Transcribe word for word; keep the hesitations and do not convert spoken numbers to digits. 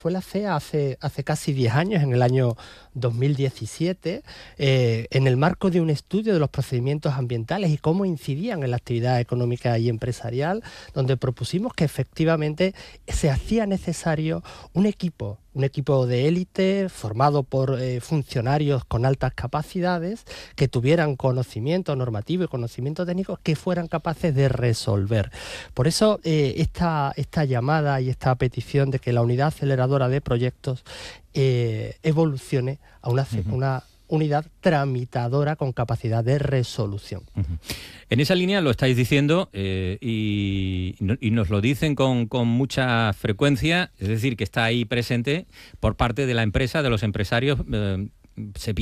Fue la C E A hace, hace casi diez años, en el año dos mil diecisiete, eh, en el marco de un estudio de los procedimientos ambientales y cómo incidían en la actividad económica y empresarial, donde propusimos que efectivamente se hacía necesario un equipo, un equipo de élite formado por eh, funcionarios con altas capacidades que tuvieran conocimiento normativo y conocimiento técnico que fueran capaces de resolver. Por eso eh, esta, esta llamada y esta petición de que la unidad aceleradora de proyectos eh, evolucione a una, uh-huh. una unidad tramitadora con capacidad de resolución. Uh-huh. En esa línea lo estáis diciendo eh, y, y nos lo dicen con, con mucha frecuencia, es decir, que está ahí presente por parte de la empresa, de los empresarios. Eh, se